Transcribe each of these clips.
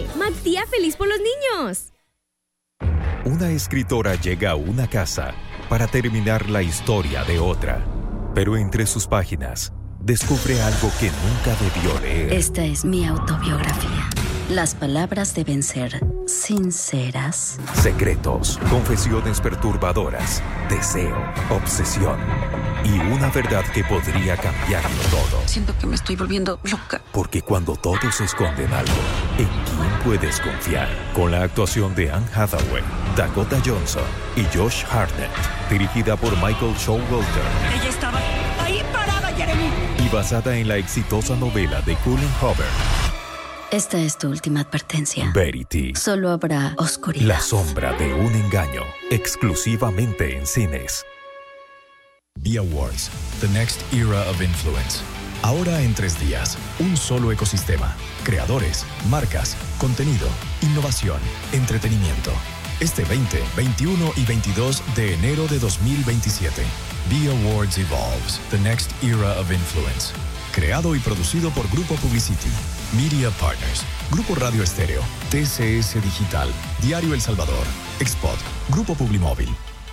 ¡Día feliz por los niños! Una escritora llega a una casa para terminar la historia de otra, pero entre sus páginas descubre algo que nunca debió leer. Esta es mi autobiografía. Las palabras deben ser sinceras. Secretos, confesiones perturbadoras, deseo, obsesión y una verdad que podría cambiarlo todo. Siento que me estoy volviendo loca. Porque cuando todos esconden algo, ¿en quién puedes confiar? Con la actuación de Anne Hathaway, Dakota Johnson y Josh Hartnett, dirigida por Michael Showalter. Ella estaba ahí parada, Jeremy. Y basada en la exitosa novela de Colin Hoover. Esta es tu última advertencia. Verity. Solo habrá oscuridad. La sombra de un engaño, exclusivamente en cines. The Awards, the next era of influence. Ahora en 3 días, un solo ecosistema. Creadores, marcas, contenido, innovación, entretenimiento. Este 20, 21 y 22 de enero de 2027. The Awards Evolves, the next era of influence. Creado y producido por Grupo Publicity, Media Partners, Grupo Radio Estéreo, TCS Digital, Diario El Salvador, Expod, Grupo Publimóvil.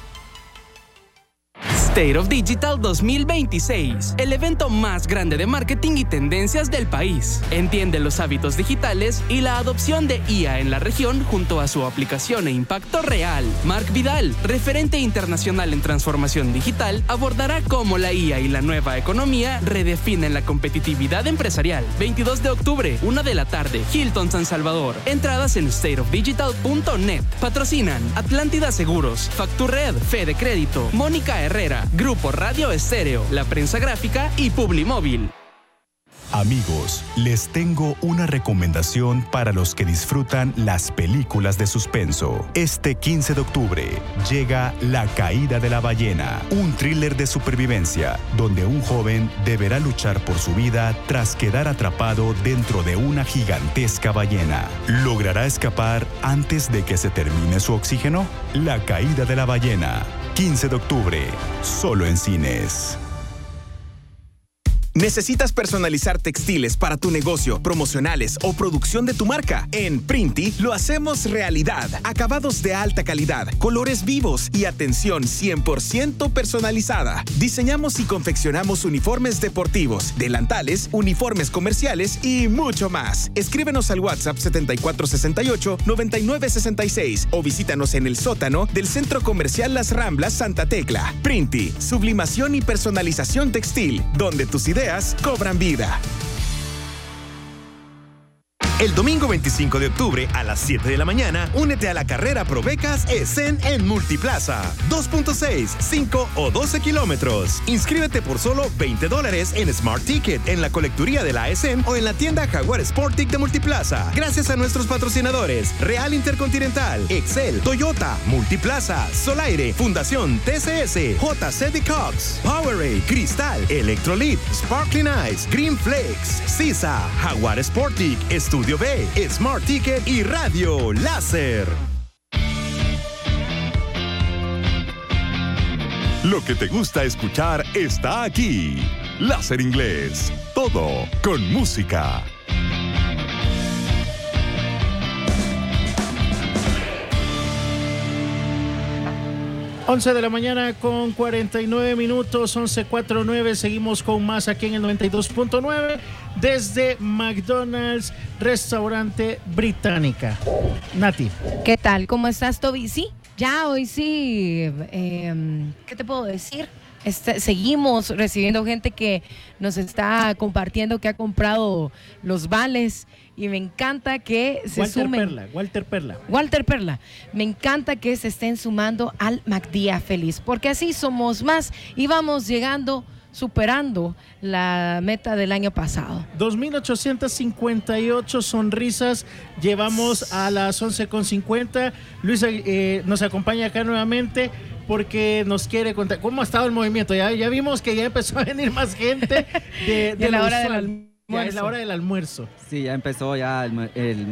State of Digital 2026, el evento más grande de marketing y tendencias del país. Entiende los hábitos digitales y la adopción de IA en la región junto a su aplicación e impacto real. Marc Vidal, referente internacional en transformación digital, abordará cómo la IA y la nueva economía redefinen la competitividad empresarial. 22 de octubre, 1 de la tarde, Hilton San Salvador. Entradas en stateofdigital.net. Patrocinan Atlántida Seguros, Facturred, Fede Crédito, Mónica Herrera, Grupo Radio Estéreo, La Prensa Gráfica y Publimóvil. Amigos, les tengo una recomendación para los que disfrutan las películas de suspenso. Este 15 de octubre llega La Caída de la Ballena, un thriller de supervivencia donde un joven deberá luchar por su vida tras quedar atrapado dentro de una gigantesca ballena. ¿Logrará escapar antes de que se termine su oxígeno? La Caída de la Ballena, 15 de octubre, solo en cines. ¿Necesitas personalizar textiles para tu negocio, promocionales o producción de tu marca? En Printi lo hacemos realidad. Acabados de alta calidad, colores vivos y atención 100% personalizada. Diseñamos y confeccionamos uniformes deportivos, delantales, uniformes comerciales y mucho más. Escríbenos al WhatsApp 7468-9966 o visítanos en el sótano del Centro Comercial Las Ramblas Santa Tecla. Printi, sublimación y personalización textil, donde tus ideas cobran vida. El domingo 25 de octubre a las 7 de la mañana, únete a la carrera Provecas ESEN en Multiplaza. 2.6, 5 o 12 kilómetros. Inscríbete por solo $20 en Smart Ticket en la colecturía de la ESEN o en la tienda Jaguar Sportic de Multiplaza. Gracias a nuestros patrocinadores Real Intercontinental, Excel, Toyota, Multiplaza, Solaire, Fundación TCS, JC Cox, Powerade, Cristal, Electrolit, Sparkling Ice, Green Flakes, Sisa, Jaguar Sportic, Estudio B, Smart Ticket y Radio Láser. Lo que te gusta escuchar está aquí. Láser Inglés. Todo con música. Once de la mañana con 49 minutos, 11:49. Seguimos con más aquí en el 92.9 desde McDonald's, restaurante Británica. Nati. ¿Qué tal? ¿Cómo estás, Toby? Sí, ya hoy sí. ¿Qué te puedo decir? Seguimos recibiendo gente que nos está compartiendo que ha comprado los vales y me encanta que se sumen. Walter Perla. Me encanta que se estén sumando al McDía Feliz, porque así somos más y vamos llegando, superando la meta del año pasado. 2,858 sonrisas llevamos a las 11:50. Luisa nos acompaña acá nuevamente porque nos quiere contar cómo ha estado el movimiento. Ya vimos que ya empezó a venir más gente de la hora del almuerzo. Ya es la hora del almuerzo. Sí, ya empezó ya el